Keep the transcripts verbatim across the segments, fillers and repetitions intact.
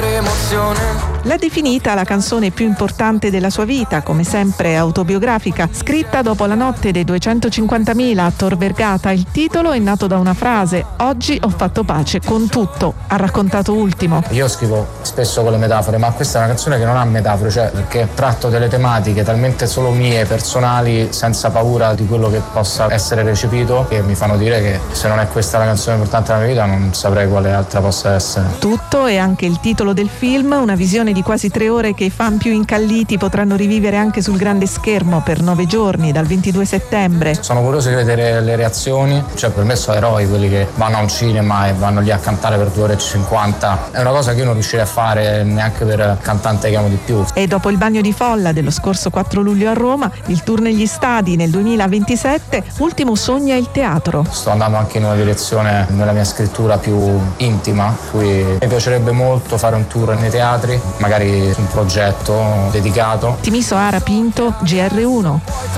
fare emozione. L'ha definita la canzone più importante della sua vita, come sempre autobiografica, scritta dopo la notte dei duecentocinquantamila a Tor Vergata. Il titolo è nato da una frase: oggi ho fatto pace con tutto, ha raccontato Ultimo. Io scrivo spesso con le metafore, ma questa è una canzone che non ha metafore, cioè perché tratto delle tematiche talmente solo mie, personali, senza paura di quello che possa essere recepito, che mi fanno dire che se non è questa la canzone importante della mia vita non saprei quale altra possa essere. Tutto è anche il titolo del film, una visione di quasi tre ore che i fan più incalliti potranno rivivere anche sul grande schermo per nove giorni, dal ventidue settembre. Sono curioso di vedere le reazioni, cioè per me sono eroi quelli che vanno a un cinema e vanno lì a cantare per due ore e cinquanta. È una cosa che io non riuscirei a fare neanche per cantante che amo di più. E dopo il bagno di folla dello scorso quattro luglio a Roma, il tour negli stadi nel duemilaventisette, Ultimo sogna il teatro. Sto andando anche in una direzione nella mia scrittura più intima, cui mi piacerebbe molto fare un tour nei teatri, magari un progetto dedicato. Timiso Ara Pinto, G R uno.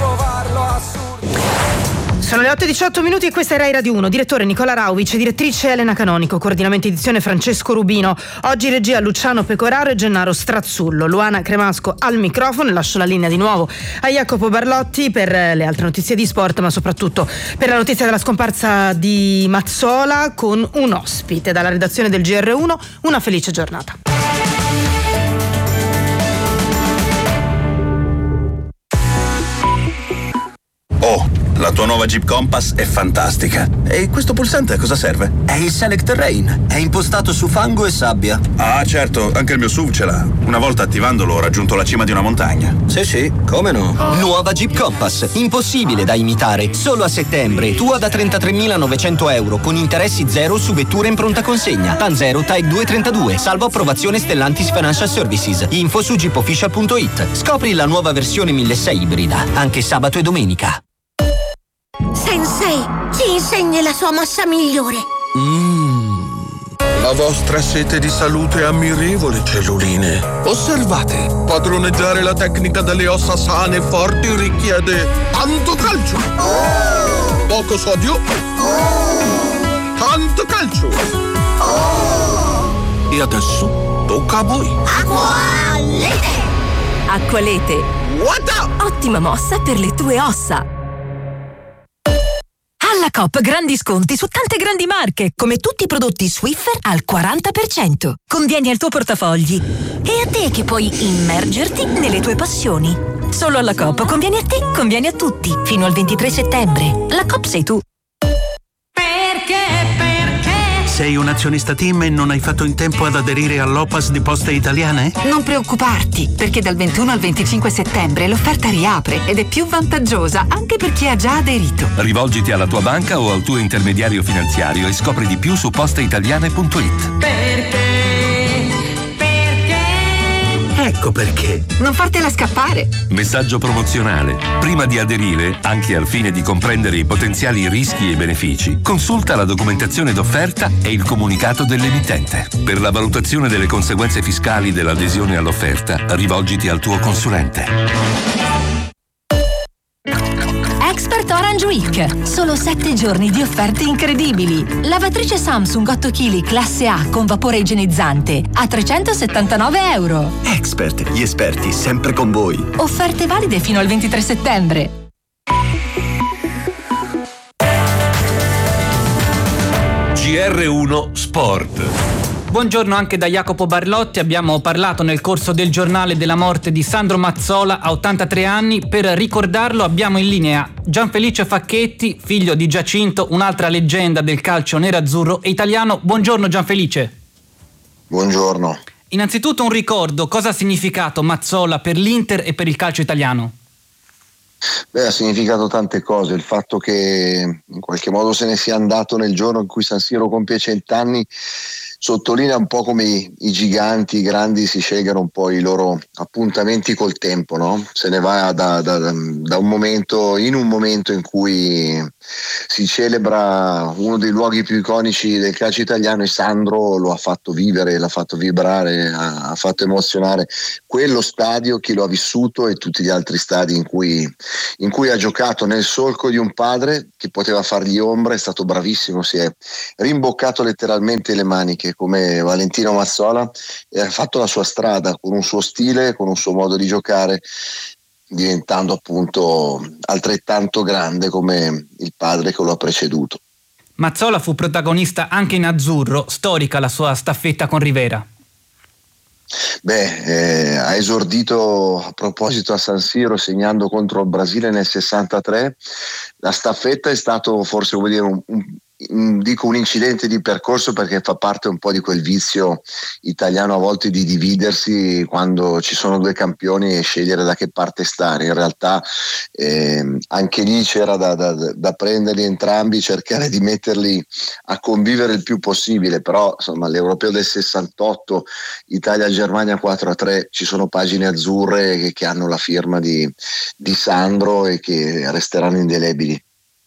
Sono le otto e diciotto minuti e questa è Rai Radio uno. Direttore Nicola Rauvic, direttrice Elena Canonico, coordinamento edizione Francesco Rubino. Oggi regia Luciano Pecoraro e Gennaro Strazzullo. Luana Cremasco al microfono e lascio la linea di nuovo a Jacopo Barlotti per le altre notizie di sport, ma soprattutto per la notizia della scomparsa di Mazzola con un ospite dalla redazione del G R uno. Una felice giornata. Oh, la tua nuova Jeep Compass è fantastica. E questo pulsante a cosa serve? È il Select Terrain. È impostato su fango e sabbia. Ah, certo, anche il mio S U V ce l'ha. Una volta attivandolo ho raggiunto la cima di una montagna. Sì, sì, come no? Oh. Nuova Jeep Compass. Impossibile da imitare. Solo a settembre. Tua da trentatremilanovecento euro con interessi zero su vetture in pronta consegna. T A N zero Type duecentotrentadue. Salvo approvazione Stellantis Financial Services. Info su jeep official punto it. Scopri la nuova versione milleseicento ibrida. Anche sabato e domenica. Sensei, ci insegni la sua mossa migliore. Mmm. La vostra sete di salute è ammirevole, celluline. Osservate, padroneggiare la tecnica delle ossa sane e forti richiede tanto calcio. Oh. Poco sodio. Oh. Tanto calcio. Oh. E adesso tocca a voi. Acqualete. Acqualete. What? Ottima mossa per le tue ossa. Alla Coop grandi sconti su tante grandi marche, come tutti i prodotti Swiffer al quaranta per cento. Convieni al tuo portafogli. E a te che puoi immergerti nelle tue passioni. Solo alla Coop convieni a te, convieni a tutti. Fino al ventitré settembre. La Coop sei tu. Perché, perché? Sei un azionista T I M e non hai fatto in tempo ad aderire all'O P A S di Poste Italiane? Non preoccuparti, perché dal ventuno al venticinque settembre l'offerta riapre ed è più vantaggiosa anche per chi ha già aderito. Rivolgiti alla tua banca o al tuo intermediario finanziario e scopri di più su posteitaliane punto it. Perché? Ecco perché. Non fartela scappare. Messaggio promozionale. Prima di aderire, anche al fine di comprendere i potenziali rischi e benefici, consulta la documentazione d'offerta e il comunicato dell'emittente. Per la valutazione delle conseguenze fiscali dell'adesione all'offerta, rivolgiti al tuo consulente. Expert Orange Week. Solo sette giorni di offerte incredibili. Lavatrice Samsung otto chili classe A con vapore igienizzante a trecentosettantanove euro. Expert, gli esperti sempre con voi. Offerte valide fino al ventitré settembre. G R uno Sport. Buongiorno anche da Jacopo Barlotti. Abbiamo parlato nel corso del giornale della morte di Sandro Mazzola a ottantatré anni. Per ricordarlo abbiamo in linea Gianfelice Facchetti, figlio di Giacinto, un'altra leggenda del calcio nerazzurro e italiano. Buongiorno Gianfelice. Buongiorno. Innanzitutto un ricordo, cosa ha significato Mazzola per l'Inter e per il calcio italiano? Beh, ha significato tante cose. Il fatto che in qualche modo se ne sia andato nel giorno in cui San Siro compie cent'anni sottolinea un po' come i, i giganti, i grandi si scelgano un po' i loro appuntamenti col tempo, no? Se ne va da, da, da un momento, in un momento in cui si celebra uno dei luoghi più iconici del calcio italiano e Sandro lo ha fatto vivere, l'ha fatto vibrare, ha, ha fatto emozionare quello stadio, chi lo ha vissuto e tutti gli altri stadi in cui, in cui ha giocato nel solco di un padre che poteva fargli ombra. È stato bravissimo, si è rimboccato letteralmente le maniche come Valentino Mazzola e ha fatto la sua strada con un suo stile, con un suo modo di giocare, diventando appunto altrettanto grande come il padre che lo ha preceduto. Mazzola fu protagonista anche in azzurro, storica la sua staffetta con Rivera. Beh, eh, ha esordito a proposito a San Siro segnando contro il Brasile nel sessantatré. La staffetta è stato forse, vuol dire, un, un, un, dico un incidente di percorso, perché fa parte un po' di quel vizio italiano a volte di dividersi quando ci sono due campioni e scegliere da che parte stare. In realtà eh, anche lì c'era da, da, da prenderli entrambi, cercare di metterli a convivere il più possibile, però insomma l'Europeo del sessantotto, Italia-Germania quattro a tre, ci sono pagine azzurre che, che hanno la firma di, di Sandro e che resteranno indelebili.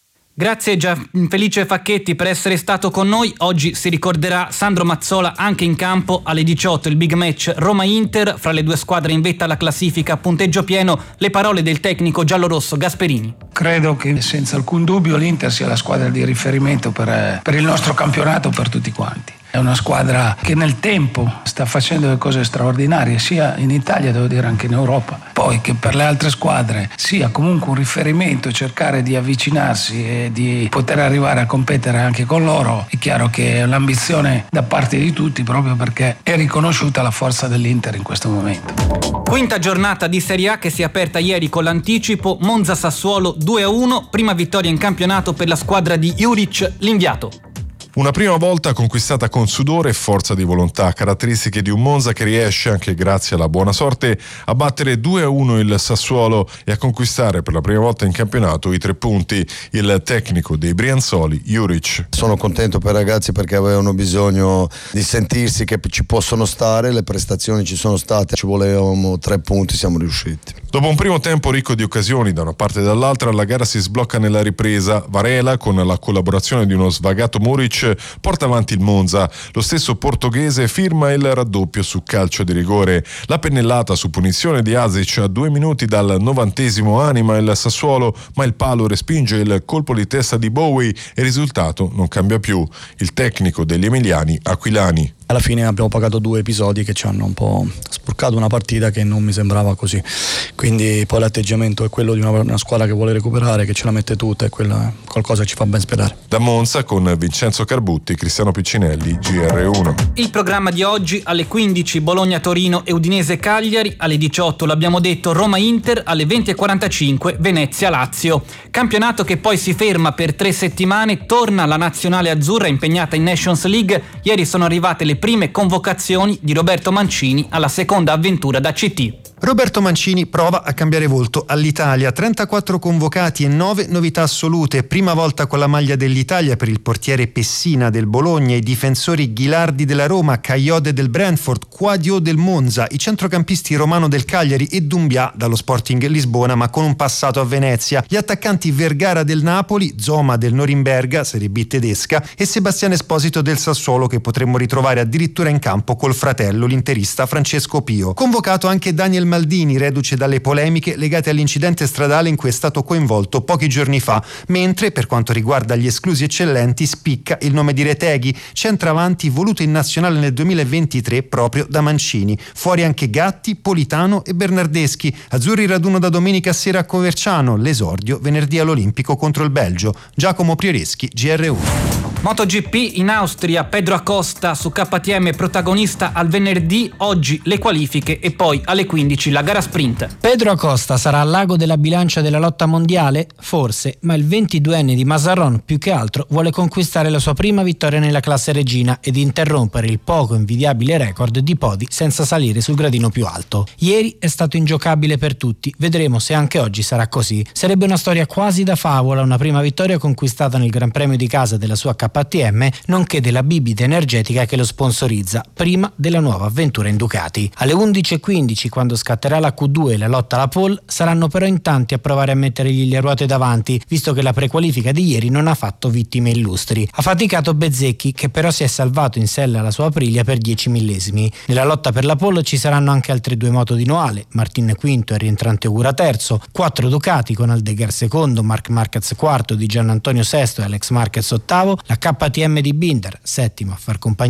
Grazie Gianfelice Facchetti per essere stato con noi. Oggi si ricorderà Sandro Mazzola anche in campo alle diciotto, il big match Roma-Inter, fra le due squadre in vetta alla classifica a punteggio pieno. Le parole del tecnico giallorosso Gasperini. Credo che senza alcun dubbio l'Inter sia la squadra di riferimento per, per il nostro campionato, per tutti quanti. È una squadra che nel tempo sta facendo delle cose straordinarie, sia in Italia, devo dire, anche in Europa. Poi che per le altre squadre sia comunque un riferimento, cercare di avvicinarsi e di poter arrivare a competere anche con loro, è chiaro che è un'ambizione da parte di tutti, proprio perché è riconosciuta la forza dell'Inter in questo momento. Quinta giornata di Serie A che si è aperta ieri con l'anticipo. Monza-Sassuolo due a uno, prima vittoria in campionato per la squadra di Juric, l'inviato. Una prima volta conquistata con sudore e forza di volontà, caratteristiche di un Monza che riesce, anche grazie alla buona sorte, a battere due a uno il Sassuolo e a conquistare per la prima volta in campionato i tre punti. Il tecnico dei Brianzoli, Juric. Sono contento per i ragazzi perché avevano bisogno di sentirsi che ci possono stare, le prestazioni ci sono state, ci volevamo tre punti, siamo riusciti. Dopo un primo tempo ricco di occasioni da una parte e dall'altra, la gara si sblocca nella ripresa. Varela, con la collaborazione di uno svagato Muric, porta avanti il Monza. Lo stesso portoghese firma il raddoppio su calcio di rigore. La pennellata su punizione di Asic a due minuti dal novantesimo anima il Sassuolo, ma il palo respinge il colpo di testa di Bowie e il risultato non cambia più. Il tecnico degli emiliani, Aquilani. Alla fine abbiamo pagato due episodi che ci hanno un po' sporcato una partita che non mi sembrava così, quindi poi l'atteggiamento è quello di una, una squadra che vuole recuperare, che ce la mette tutta, e quella qualcosa ci fa ben sperare. Da Monza con Vincenzo Carbutti, Cristiano Piccinelli, G R uno. Il programma di oggi: alle quindici Bologna-Torino e Udinese-Cagliari, alle diciotto l'abbiamo detto Roma-Inter, alle venti e quarantacinque Venezia-Lazio. Campionato che poi si ferma per tre settimane, torna la nazionale azzurra impegnata in Nations League. Ieri sono arrivate le prime convocazioni di Roberto Mancini alla seconda avventura da C T. Roberto Mancini prova a cambiare volto all'Italia, trentaquattro convocati e nove novità assolute. Prima volta con la maglia dell'Italia per il portiere Pessina del Bologna, i difensori Ghilardi della Roma, Cagliode del Brentford, Quadio del Monza, i centrocampisti Romano del Cagliari e Dumbià dallo Sporting Lisbona ma con un passato a Venezia, gli attaccanti Vergara del Napoli, Zoma del Norimberga, Serie B tedesca, e Sebastiano Esposito del Sassuolo, che potremmo ritrovare addirittura in campo col fratello, l'interista Francesco Pio. Convocato anche Daniel Maldini, reduce dalle polemiche legate all'incidente stradale in cui è stato coinvolto pochi giorni fa, mentre per quanto riguarda gli esclusi eccellenti spicca il nome di Reteghi, centravanti voluto in nazionale nel duemilaventitré proprio da Mancini. Fuori anche Gatti, Politano e Bernardeschi. Azzurri raduno da domenica sera a Coverciano, l'esordio venerdì all'Olimpico contro il Belgio. Giacomo Prioreschi, G R uno. MotoGP in Austria, Pedro Acosta su K T M protagonista al venerdì, oggi le qualifiche e poi alle quindici la gara sprint. Pedro Acosta sarà al lago della bilancia della lotta mondiale? Forse, ma il ventiduenne di Mazarron più che altro vuole conquistare la sua prima vittoria nella classe regina ed interrompere il poco invidiabile record di podi senza salire sul gradino più alto. Ieri è stato ingiocabile per tutti, vedremo se anche oggi sarà così. Sarebbe una storia quasi da favola, una prima vittoria conquistata nel Gran Premio di casa della sua K T M, nonché della bibita energetica che lo sponsorizza, prima della nuova avventura in Ducati. Alle undici e quindici, quando scatterà la Q due e la lotta alla pole, saranno però in tanti a provare a mettergli le ruote davanti, visto che la prequalifica di ieri non ha fatto vittime illustri. Ha faticato Bezzecchi, che però si è salvato in sella alla sua Aprilia per dieci millesimi. Nella lotta per la pole ci saranno anche altre due moto di Noale, Martin quinto e rientrante Ura terzo, quattro Ducati con Aldeguer secondo, Marc Marquez quarto, Di Giannantonio sesto e Alex Marquez ottavo, la K T M di Binder settimo a far compagnia